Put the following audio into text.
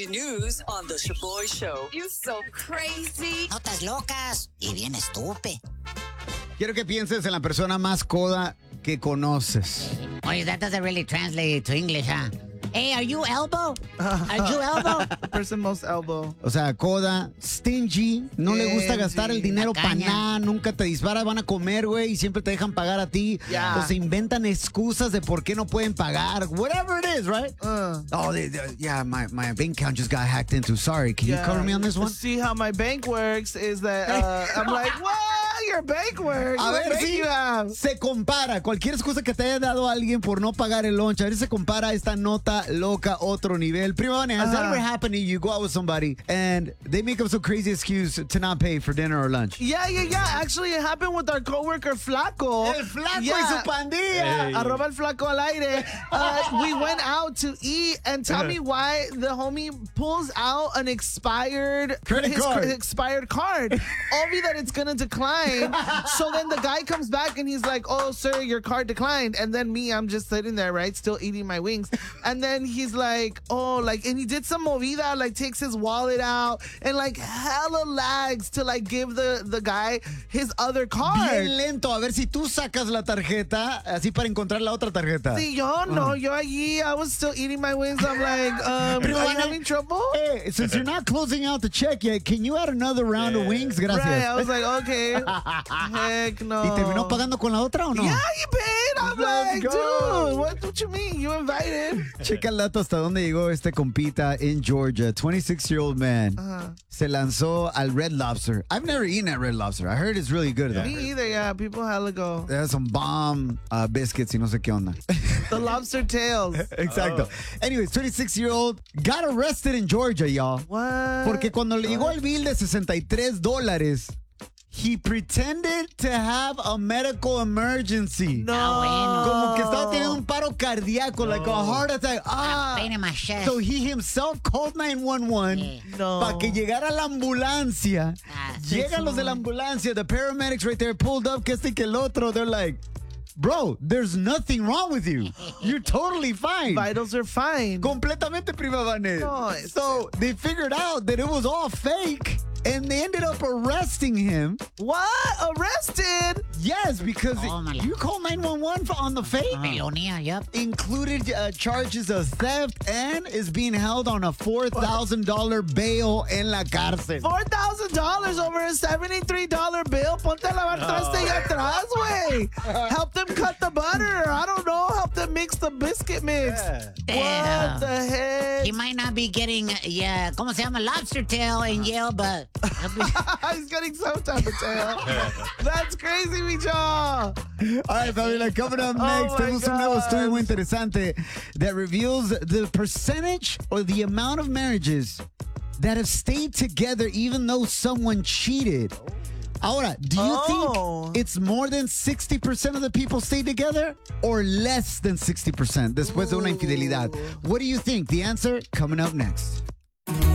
crazy news on The Shaboy Show. You so crazy. Notas locas y bien estúpido. Quiero que pienses en la persona más coda que conoces. Oye, that doesn't really translate to English, huh? Hey, are you elbow? Are you elbow? The person most elbow. O sea, coda, stingy, no le gusta gastar el dinero para Tacaña. nada, nunca te dispara, van a comer, güey, y siempre te dejan pagar a ti. Yeah. O se inventan excusas de por qué no pueden pagar. Whatever it is, right? Oh, yeah, my bank account just got hacked into. Sorry, can you cover me on this one? See how my bank works is that I'm like, what? Your bank works. A What ver bank si you have? se compara. Cualquier excusa que te haya dado alguien por no pagar el lunch, a ver si se compara esta nota loca otro nivel. Prima Vane, has that ever happened to you? You go out with somebody and they make up some crazy excuse to not pay for dinner or lunch. Yeah. Actually, it happened with our coworker Flaco. El flaco y su pandilla. Arroba el Flaco al aire. We went out to eat, and tell me why the homie pulls out an expired Credit card. expired card. Only that it's gonna decline. So then the guy comes back and he's like, "Oh, sir, your card declined." And then me, I'm just sitting there, right, still eating my wings. And then he's like, "Oh, like," and he did some movida, like takes his wallet out and like hella lags to like give the guy his other card. Bien lento. A ver si tú sacas la tarjeta así para encontrar la otra tarjeta. Sí, yo no, yo allí, I was still eating my wings. I'm like, are you having trouble? Hey, since you're not closing out the check yet, can you add another round of wings? Gracias. Right, I was like, okay. Heck no. ¿Y terminó pagando con la otra o no? Yeah, you paid. I'm Let's like, go. dude, what you mean? You invited. Checa el dato hasta dónde llegó este compita en Georgia. 26-year-old man. Se lanzó al Red Lobster. I've never eaten at Red Lobster. I heard it's really good though. Me either, yeah. People hella go. They have some bomb biscuits y no sé qué onda. The lobster tails. Exacto. Anyways, 26-year-old got arrested in Georgia, y'all. What? Porque cuando le llegó el bill de $63, he pretended to have a medical emergency. No. Como que estaba teniendo un paro cardíaco, like a heart attack. Pain in my chest. So he himself called 911 No. para que llegara la ambulancia. Llegan los de la ambulancia, the paramedics right there pulled up, que este y que el otro. They're like, bro, there's nothing wrong with you. You're totally fine. Vitals are fine. Completamente Prima Vane. No, So they figured out that it was all fake. And they ended up arresting him. What? Arrested? Yes, because Oh, my you called 911 on the fake. Melonia, yep. Included charges of theft and is being held on a $4,000 bail en la cárcel. $4,000 over a $73 bill. Ponte a lavar traste allá atrás, güey. Help them cut the butter. I don't know. Help them mix the biscuit mix. Damn. What the heck? He might not be getting, ¿cómo se llama? Lobster tail in jail, but He's getting some type of tail. That's crazy, mi jaw. All right, Fabiola, coming up next, my tenemos un nuevo God. estudio muy interesante that reveals the percentage or the amount of marriages that have stayed together even though someone cheated. Ahora, do you think it's more than 60% of the people stay together or less than 60% después de una infidelidad? What do you think? The answer coming up next.